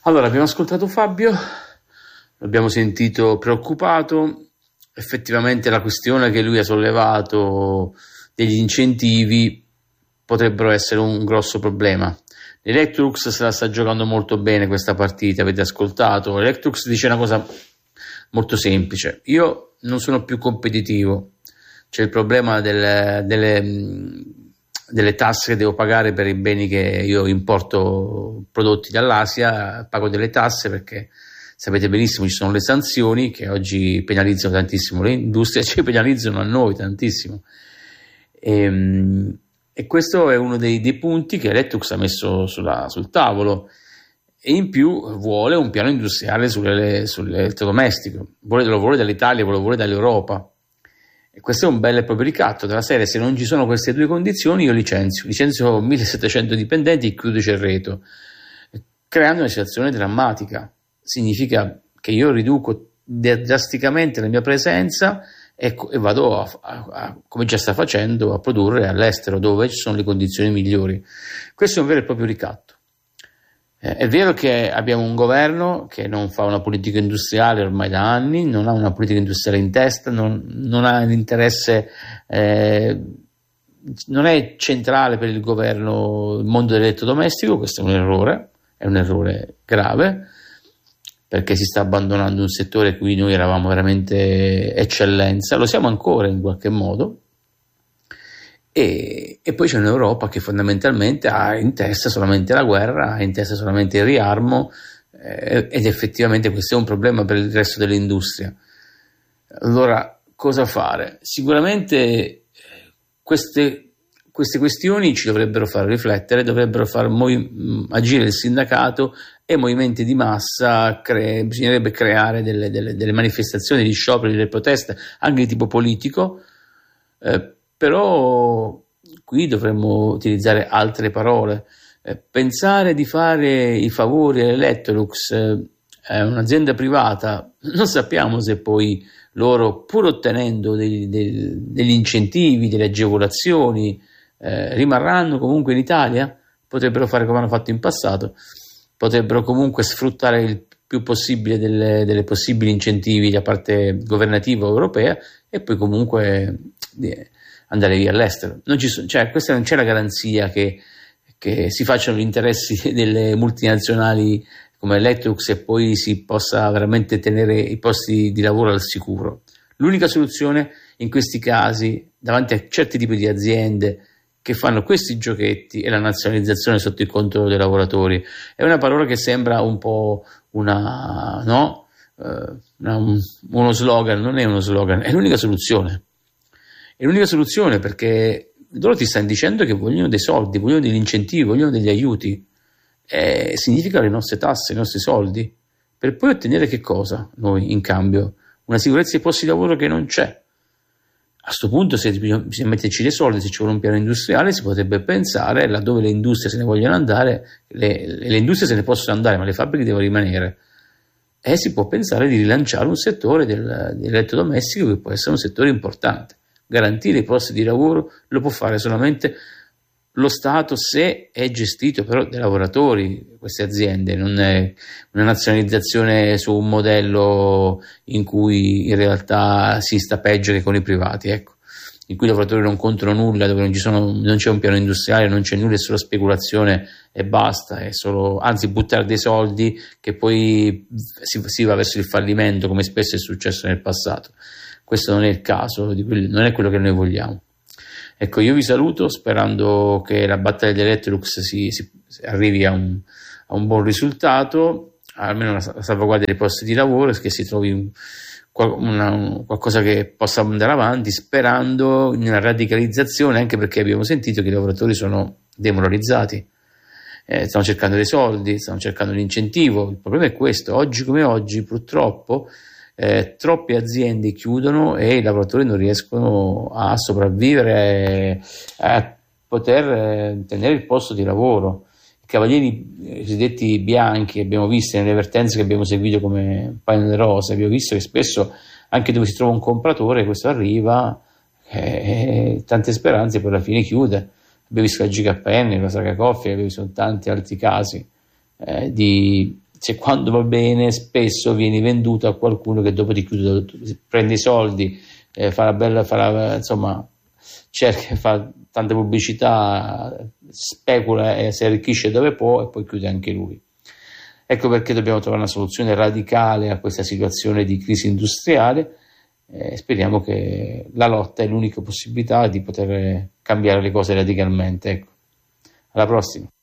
Allora, abbiamo ascoltato Fabio, l'abbiamo sentito preoccupato. Effettivamente la questione che lui ha sollevato degli incentivi potrebbero essere un grosso problema. L'Electrolux se la sta giocando molto bene questa partita, avete ascoltato? L'Electrolux dice una cosa molto semplice: io non sono più competitivo, c'è il problema delle tasse che devo pagare per i beni che io importo prodotti dall'Asia, pago delle tasse perché sapete benissimo ci sono le sanzioni che oggi penalizzano tantissimo le industrie, ci penalizzano a noi tantissimo, e questo è uno dei punti che Electrolux ha messo sul tavolo, e in più vuole un piano industriale sull'elettrodomestico, lo vuole dall'Italia, lo vuole dall'Europa. E questo è un bel e proprio ricatto della serie: se non ci sono queste due condizioni io licenzio 1700 dipendenti e chiudo Cerreto, creando una situazione drammatica. Significa che io riduco drasticamente la mia presenza e vado come già sta facendo, a produrre all'estero dove ci sono le condizioni migliori. Questo è un vero e proprio ricatto. È vero che abbiamo un governo che non fa una politica industriale ormai da anni, non ha una politica industriale in testa, non ha l'interesse, non è centrale per il governo il mondo dell'elettrodomestico. Questo è un errore grave, perché si sta abbandonando un settore in cui noi eravamo veramente eccellenza, lo siamo ancora in qualche modo. E poi c'è un'Europa che fondamentalmente ha in testa solamente la guerra, ha in testa solamente il riarmo, ed effettivamente questo è un problema per il resto dell'industria. Allora, cosa fare? Sicuramente queste questioni ci dovrebbero far riflettere, dovrebbero far agire il sindacato e movimenti di massa. Bisognerebbe creare delle manifestazioni di scioperi, delle proteste anche di tipo politico, però qui dovremmo utilizzare altre parole. Pensare di fare i favori all'Electrolux, un'azienda privata, non sappiamo se poi loro, pur ottenendo degli incentivi, delle agevolazioni, rimarranno comunque in Italia. Potrebbero fare come hanno fatto in passato, potrebbero comunque sfruttare il più possibile delle possibili incentivi da parte governativa o europea, e poi comunque andare via all'estero. Questa non c'è la garanzia che si facciano gli interessi delle multinazionali come Electrolux e poi si possa veramente tenere i posti di lavoro al sicuro. L'unica soluzione in questi casi, davanti a certi tipi di aziende che fanno questi giochetti, è la nazionalizzazione sotto il controllo dei lavoratori. È una parola che sembra un po' uno slogan. Non è uno slogan, è l'unica soluzione. È l'unica soluzione, perché loro ti stanno dicendo che vogliono dei soldi, vogliono degli incentivi, vogliono degli aiuti. Significa le nostre tasse, i nostri soldi, per poi ottenere che cosa? Noi in cambio una sicurezza dei posti di lavoro che non c'è. A questo punto, se bisogna metterci dei soldi, se ci vuole un piano industriale, si potrebbe pensare, laddove le industrie se ne vogliono andare, le industrie se ne possono andare, ma le fabbriche devono rimanere, e si può pensare di rilanciare un settore dell'elettrodomestico che può essere un settore importante. Garantire i posti di lavoro lo può fare solamente lo Stato, se è gestito però dai lavoratori, queste aziende. Non è una nazionalizzazione su un modello in cui in realtà si sta peggio che con i privati, ecco, in cui i lavoratori non contano nulla, dove non c'è un piano industriale, non c'è nulla, è solo speculazione e basta, è solo, anzi, buttare dei soldi che poi si va verso il fallimento, come spesso è successo nel passato. Questo non è il caso, non è quello che noi vogliamo. Ecco, io vi saluto sperando che la battaglia di Electrolux si arrivi a un buon risultato, almeno la salvaguardia dei posti di lavoro, che si trovi qualcosa che possa andare avanti, sperando in una radicalizzazione, anche perché abbiamo sentito che i lavoratori sono demoralizzati, stanno cercando dei soldi, stanno cercando un incentivo. Il problema è questo: oggi come oggi purtroppo troppe aziende chiudono e i lavoratori non riescono a sopravvivere, a poter tenere il posto di lavoro. I cavalieri cosiddetti bianchi abbiamo visto nelle vertenze che abbiamo seguito come pane alle rose, abbiamo visto che spesso anche dove si trova un compratore, questo arriva, tante speranze, poi alla fine chiude. Abbiamo visto la GKN, la Saga Coffee, abbiamo visto tanti altri casi di se quando va bene spesso vieni venduto a qualcuno che dopo ti chiude, prende i soldi, insomma, cerca, fa tanta pubblicità, specula e si arricchisce dove può e poi chiude anche lui. Ecco perché dobbiamo trovare una soluzione radicale a questa situazione di crisi industriale. Speriamo che la lotta è l'unica possibilità di poter cambiare le cose radicalmente. Ecco. Alla prossima.